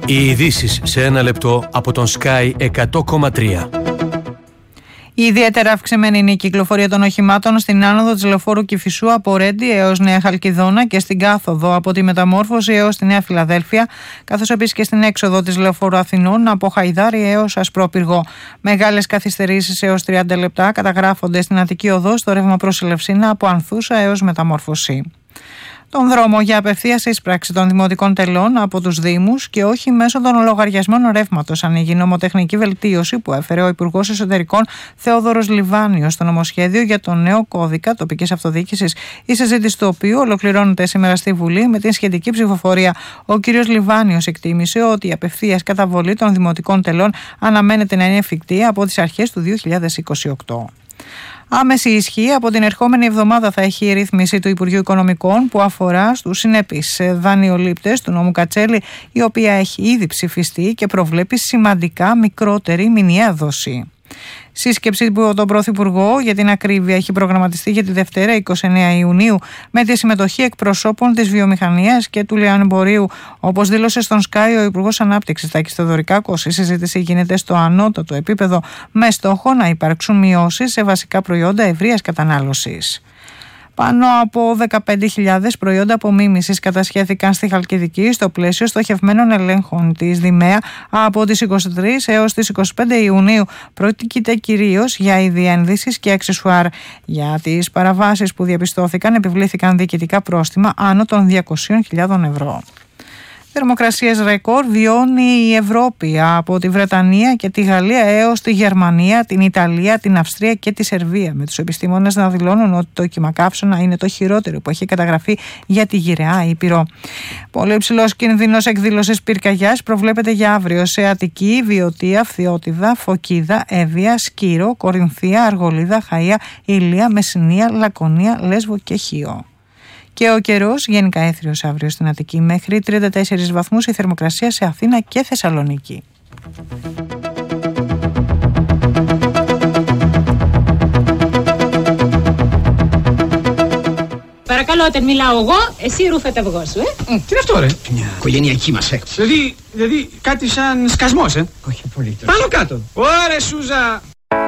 Οι ειδήσεις σε ένα λεπτό από τον Sky 100,3. Ιδιαίτερα αυξημένη είναι η κυκλοφορία των οχημάτων στην άνοδο της λεωφόρου Κηφισού από Ρέντι έως Νέα Χαλκιδόνα και στην κάθοδο από τη Μεταμόρφωση έως τη Νέα Φιλαδέλφια, καθώς επίσης και στην έξοδο της λεωφόρου Αθηνών από Χαϊδάρι έως Ασπρόπυργο. Μεγάλες καθυστερήσεις έως 30 λεπτά καταγράφονται στην Αττική Οδό στο ρεύμα προς Ελευσίνα από Ανθούσα έως Μεταμόρφωση. Τον δρόμο για απευθείας εισπράξη των δημοτικών τελών από τους Δήμους και όχι μέσω των λογαριασμών ρεύματος ανοίγει νομοτεχνική βελτίωση που έφερε ο Υπουργός Εσωτερικών Θεόδωρος Λιβάνιος στο νομοσχέδιο για τον νέο κώδικα τοπικής αυτοδιοίκησης, η συζήτηση του οποίου ολοκληρώνεται σήμερα στη Βουλή με την σχετική ψηφοφορία. Ο κ. Λιβάνιος εκτίμησε ότι η απευθείας καταβολή των δημοτικών τελών αναμένεται να είναι εφικτή από τις αρχές του 2028. Άμεση ισχύ από την ερχόμενη εβδομάδα θα έχει η ρύθμιση του Υπουργείου Οικονομικών που αφορά στους συνεπείς δανειολήπτες του νόμου Κατσέλη, η οποία έχει ήδη ψηφιστεί και προβλέπει σημαντικά μικρότερη μηνιαία δόση. Σύσκεψη από τον Πρωθυπουργό για την ακρίβεια έχει προγραμματιστεί για τη Δευτέρα 29 Ιουνίου με τη συμμετοχή εκπροσώπων της βιομηχανίας και του λιανεμπορίου. Όπως δήλωσε στον Sky ο Υπουργός Ανάπτυξης Τάκης Θεοδωρικάκος, η συζήτηση γίνεται στο ανώτατο επίπεδο με στόχο να υπάρξουν μειώσεις σε βασικά προϊόντα ευρείας κατανάλωσης. Πάνω από 15.000 προϊόντα απομίμησης κατασχέθηκαν στη Χαλκιδική στο πλαίσιο στοχευμένων ελέγχων της ΔΙΜΕΑ από τις 23 έως τις 25 Ιουνίου. Πρόκειται κυρίως για είδη ένδυσης και αξεσουάρ. Για τις παραβάσεις που διαπιστώθηκαν επιβλήθηκαν διοικητικά πρόστιμα άνω των 200.000 ευρώ. Θερμοκρασίες ρεκόρ βιώνει η Ευρώπη από τη Βρετανία και τη Γαλλία έως τη Γερμανία, την Ιταλία, την Αυστρία και τη Σερβία, με τους επιστήμονες να δηλώνουν ότι το κυμακαύσωνα είναι το χειρότερο που έχει καταγραφεί για τη γυραιά Ήπειρο. Πολύ υψηλός κίνδυνος εκδήλωσης πυρκαγιάς προβλέπεται για αύριο σε Αττική, Βιωτία, Φθιώτιδα, Φωκίδα, Εύβοια, Σκύρο, Κορινθία, Αργολίδα, Χαΐα, Ηλία, Μεσσηνία, Λακωνία, Λέσβο και Χίο. Και ο καιρός γενικά έθριος αύριο στην Αττική μέχρι 34 βαθμούς, η θερμοκρασία σε Αθήνα και Θεσσαλονίκη. Παρακαλώ, όταν μιλάω εγώ, εσύ ρούφε τα αυγό σου, Τι είναι αυτό, ρε? Μια οικογενειακή μας έκπτωση. Δηλαδή κάτι σαν σκασμός, Όχι πολύ. Πάνω κάτω. Ωρε, Σούζα,